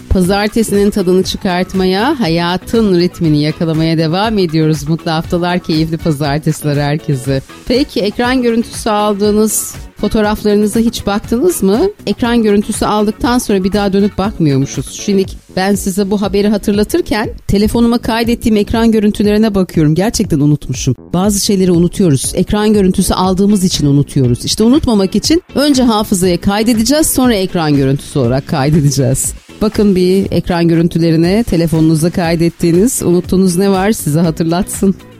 Pazartesinin tadını çıkartmaya, hayatın ritmini yakalamaya devam ediyoruz. Mutlu haftalar, keyifli pazartesiler herkese. Peki ekran görüntüsü aldığınız fotoğraflarınıza hiç baktınız mı? Ekran görüntüsü aldıktan sonra bir daha dönüp bakmıyormuşuz. Şimdi ben size bu haberi hatırlatırken telefonuma kaydettiğim ekran görüntülerine bakıyorum. Gerçekten unutmuşum. Bazı şeyleri unutuyoruz. Ekran görüntüsü aldığımız için unutuyoruz. İşte unutmamak için önce hafızaya kaydedeceğiz, sonra ekran görüntüsü olarak kaydedeceğiz. Bakın bir ekran görüntülerine, telefonunuza kaydettiğiniz, unuttuğunuz ne var size hatırlatsın.